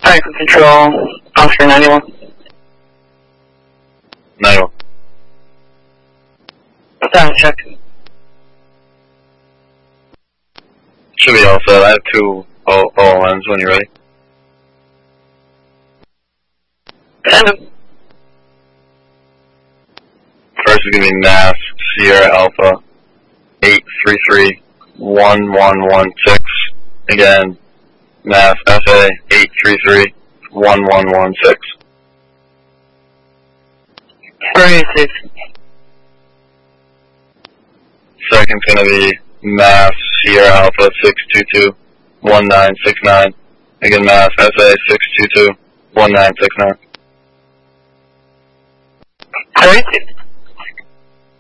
Alright, control, Oscar 91. 91. Sound check. Should be all set. I have 2 OLNs when you're ready. Send him. First is going to be Mass Sierra Alpha 833-1116. Again, Mass FA 833-1116. Racing. Second's going to be Mass Sierra Alpha 622-1969. Again, Mass FA 622-1969. Racing.